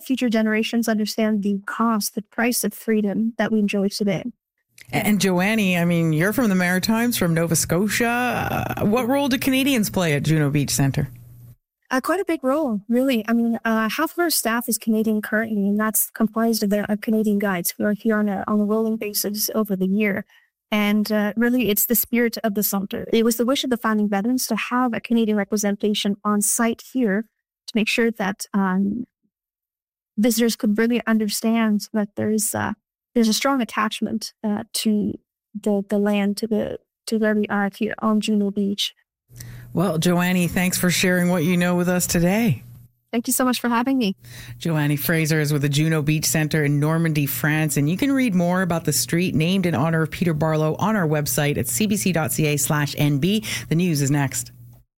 future generations understand the cost, the price of freedom that we enjoy today. And Joannie, I mean, you're from the Maritimes, from Nova Scotia. What role do Canadians play at Juno Beach Centre? Quite a big role, really. I mean, half of our staff is Canadian currently, and that's comprised of Canadian guides who are here on a rolling basis over the year. And really, it's the spirit of the Centre. It was the wish of the founding veterans to have a Canadian representation on site here to make sure that visitors could really understand that there's a strong attachment to the land, to where we are here on Juno Beach. Well, Joannie, thanks for sharing what you know with us today. Thank you so much for having me. Joannie Fraser is with the Juno Beach Centre in Normandy, France. And you can read more about the street named in honor of Peter Barlow on our website at cbc.ca/NB. The news is next.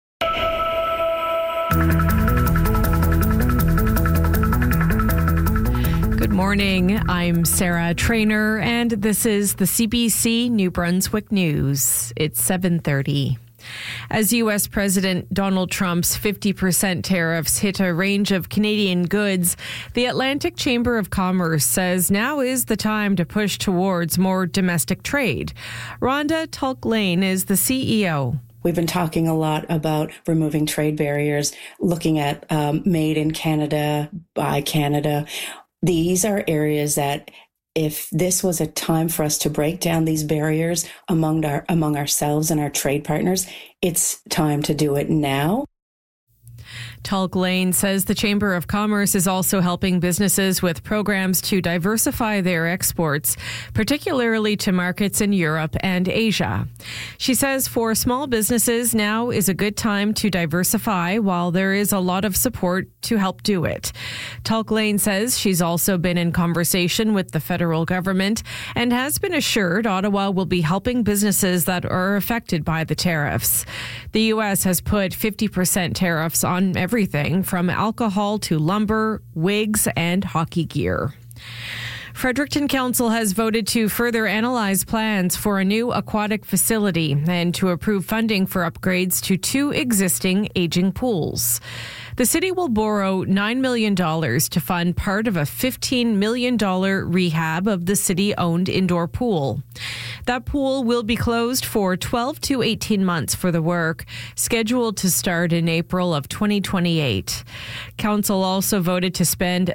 Good morning. I'm Sarah Trainer, and this is the CBC New Brunswick News. It's 7:30. As U.S. President Donald Trump's 50% tariffs hit a range of Canadian goods, the Atlantic Chamber of Commerce says now is the time to push towards more domestic trade. Rhonda Tulk-Lane is the CEO. We've been talking a lot about removing trade barriers, looking at made in Canada, by Canada. These are areas that if this was a time for us to break down these barriers among ourselves and our trade partners, it's time to do it now. Tulk-Lane says the Chamber of Commerce is also helping businesses with programs to diversify their exports, particularly to markets in Europe and Asia. She says for small businesses, now is a good time to diversify while there is a lot of support to help do it. Tulk-Lane says she's also been in conversation with the federal government and has been assured Ottawa will be helping businesses that are affected by the tariffs. The U.S. has put 50% tariffs on everything from alcohol to lumber, wigs, and hockey gear. Fredericton Council has voted to further analyze plans for a new aquatic facility and to approve funding for upgrades to 2 existing aging pools. The city will borrow $9 million to fund part of a $15 million rehab of the city-owned indoor pool. That pool will be closed for 12 to 18 months for the work, scheduled to start in April of 2028. Council also voted to spend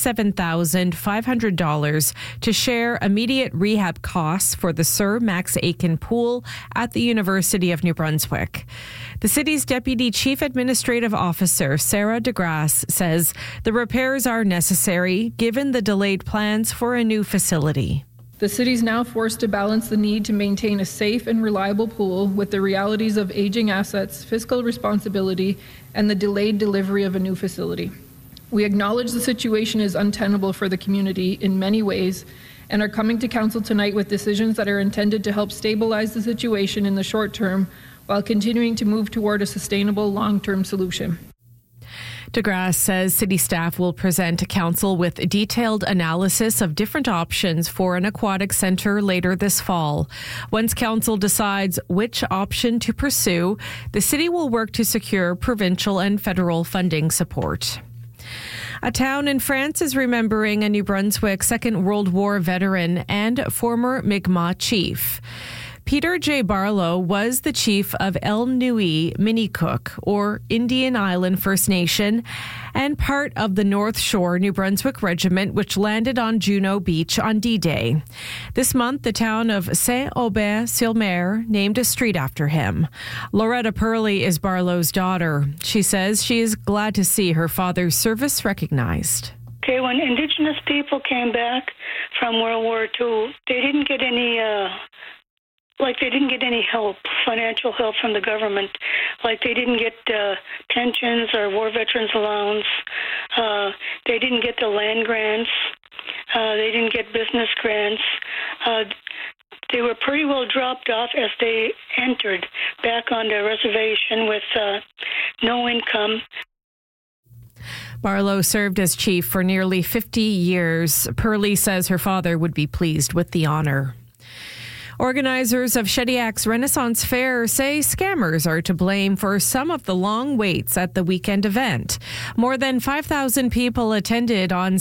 $57,500 to share immediate rehab costs for the Sir Max Aitken Pool at the University of New Brunswick. The city's Deputy Chief Administrative Officer, Sarah DeGrasse, says the repairs are necessary given the delayed plans for a new facility. The city is now forced to balance the need to maintain a safe and reliable pool with the realities of aging assets, fiscal responsibility, and the delayed delivery of a new facility. We acknowledge the situation is untenable for the community in many ways and are coming to Council tonight with decisions that are intended to help stabilize the situation in the short term while continuing to move toward a sustainable long-term solution. DeGrasse says city staff will present to Council with a detailed analysis of different options for an aquatic centre later this fall. Once Council decides which option to pursue, the city will work to secure provincial and federal funding support. A town in France is remembering a New Brunswick Second World War veteran and former Mi'kmaq chief. Peter J. Barlow was the chief of El Nui Minikook, or Indian Island First Nation, and part of the North Shore New Brunswick Regiment, which landed on Juno Beach on D-Day. This month, the town of Saint-Aubert-sur-Mer named a street after him. Loretta Purley is Barlow's daughter. She says she is glad to see her father's service recognized. Okay, when Indigenous people came back from World War II, they didn't get any help, financial help from the government. Like they didn't get pensions or war veterans allowance. They didn't get the land grants. They didn't get business grants. They were pretty well dropped off as they entered back on the reservation with no income. Barlow served as chief for nearly 50 years. Purley says her father would be pleased with the honor. Organizers of Shediac's Renaissance Fair say scammers are to blame for some of the long waits at the weekend event. More than 5,000 people attended on